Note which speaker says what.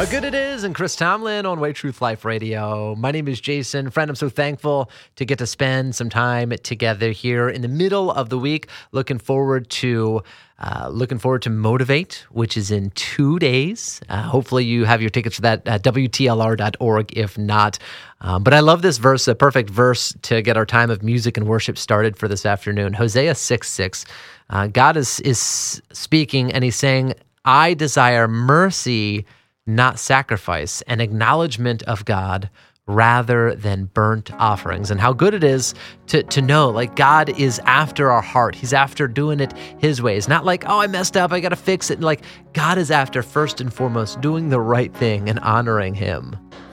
Speaker 1: How good it is, and Chris Tomlin on Way Truth Life Radio. My name is Jason. Friend, I'm so thankful to get to spend some time together here in the middle of the week. Looking forward to Motivate, which is in 2 days. Hopefully you have your tickets for that at WTLR.org, if not. But I love this verse, a perfect verse to get our time of music and worship started for this afternoon. Hosea 6:6. God is speaking, and he's saying, I desire mercy, not sacrifice, an acknowledgement of God rather than burnt offerings. And how good it is to know, like, God is after our heart. He's after doing it his ways. Not like, oh, I messed up, I got to fix it. Like, God is after, first and foremost, doing the right thing and honoring him.